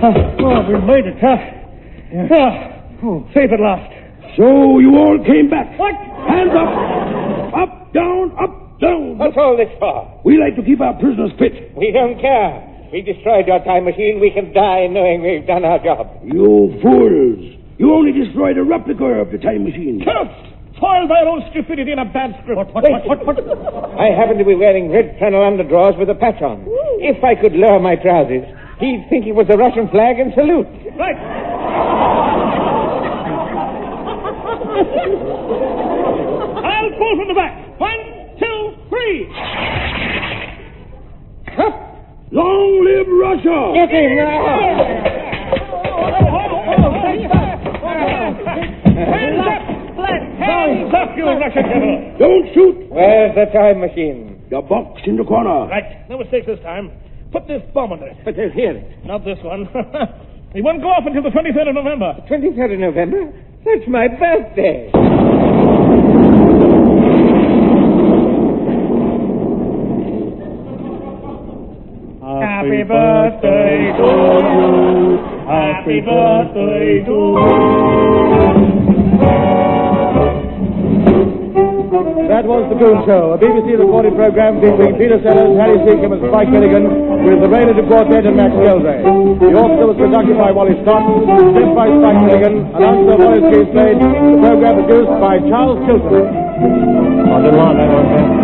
Oh, we made it, huh? Safe at last. So you all came back. What? Hands up. Up, down, up, down. What's all this for? We like to keep our prisoners fit. We don't care. We destroyed your time machine. We can die knowing we've done our job. You fools. You only destroyed a replica of the time machine. Foiled by your own stupidity in a bad script. What? I happen to be wearing red flannel underdrawers with a patch on. If I could lower my trousers, he'd think it was a Russian flag and salute. Right. I'll pull from the back. 1, 2, 3. Long live Russia! Get him Hands up, you Russian devil. Don't shoot! Where's the time machine? The box in the corner. Right. No mistake this time. Put this bomb under it. But they'll hear it. Not this one. It won't go off until the 23rd of November. 23rd of November? That's my birthday. Happy birthday to you. Happy birthday to you. That was The Goon Show, a BBC recorded program featuring Peter Sellers, Harry Seacombe and Spike Milligan, with the Raynard Quartet and Max Geldray. The orchestra was conducted by Wally Scott, sent by Spike Milligan, announcer Wallace K. Slade. The program produced by Charles Chilton.